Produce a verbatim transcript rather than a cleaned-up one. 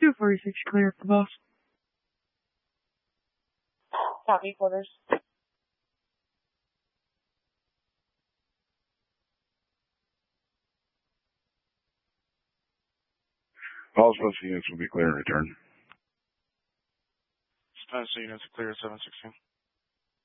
two forty-six, clear for boss. Copy, quarters. All special units will be clear in return. Special units clear seven sixteen.